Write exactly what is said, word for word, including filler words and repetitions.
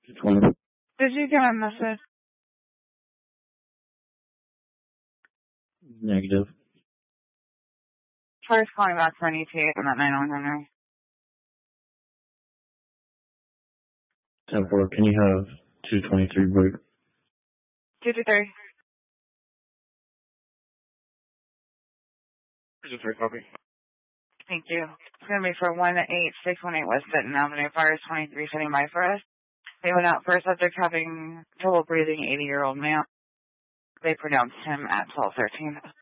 twenty. Did you get a message? Negative. First calling back for an E T A on that nine one Henry. ten four, can you have two twenty-three break? two two three. two two three, copy. Thank you. It's going to be for one eight six one eight West Denton Avenue, Fires twenty-three sitting by for us. They went out for a subject having trouble breathing, eighty-year-old male. They pronounced him at twelve thirteen.